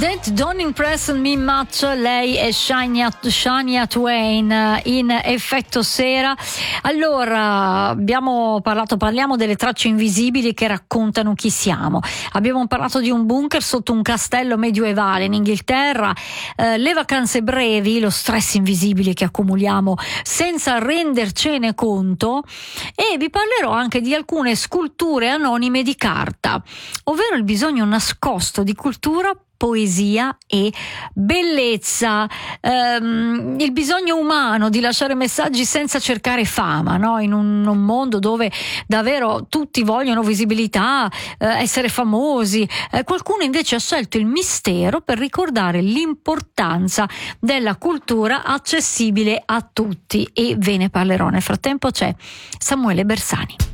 That Don't Impress Me Much, lei è Shania Twain in Effetto Sera. Allora, parliamo delle tracce invisibili che raccontano chi siamo. Abbiamo parlato di un bunker sotto un castello medioevale in Inghilterra, le vacanze brevi, lo stress invisibile che accumuliamo senza rendercene conto, e vi parlerò anche di alcune sculture anonime di carta, ovvero il bisogno nascosto di cultura, poesia e bellezza, il bisogno umano di lasciare messaggi senza cercare fama, no? In un mondo dove davvero tutti vogliono visibilità, essere famosi, qualcuno invece ha scelto il mistero per ricordare l'importanza della cultura accessibile a tutti, e ve ne parlerò. Nel frattempo c'è Samuele Bersani.